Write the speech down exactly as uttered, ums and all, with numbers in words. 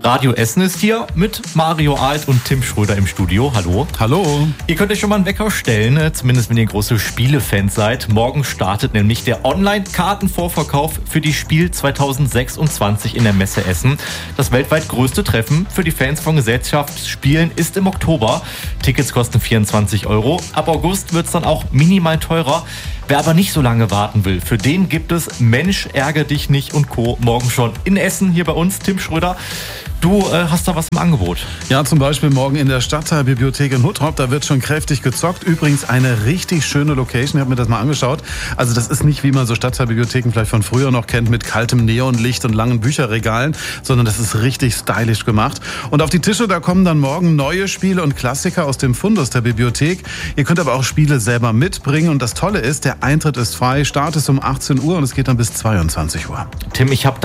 Radio Essen ist hier mit Mario Alt und Tim Schröder im Studio. Hallo. Hallo. Ihr könnt euch schon mal einen Wecker stellen, zumindest wenn ihr große Spielefans seid. Morgen startet nämlich der Online-Kartenvorverkauf für die Spiel zwanzig sechsundzwanzig in der Messe Essen. Das weltweit größte Treffen für die Fans von Gesellschaftsspielen ist im Oktober. Tickets kosten vierundzwanzig Euro. Ab August wird es dann auch minimal teurer. Wer aber nicht so lange warten will, für den gibt es Mensch, ärger dich nicht und Co. morgen schon in Essen hier bei uns. Tim Schröder, du äh, hast da was im Angebot. Ja, zum Beispiel morgen in der Stadtteilbibliothek in Huttrop, da wird schon kräftig gezockt. Übrigens eine richtig schöne Location, ich habe mir das mal angeschaut. Also das ist nicht, wie man so Stadtteilbibliotheken vielleicht von früher noch kennt, mit kaltem Neonlicht und langen Bücherregalen, sondern das ist richtig stylisch gemacht. Und auf die Tische, da kommen dann morgen neue Spiele und Klassiker aus dem Fundus der Bibliothek. Ihr könnt aber auch Spiele selber mitbringen und das Tolle ist, der Eintritt ist frei, Start ist um achtzehn Uhr und es geht dann bis zweiundzwanzig Uhr. Tim, ich habe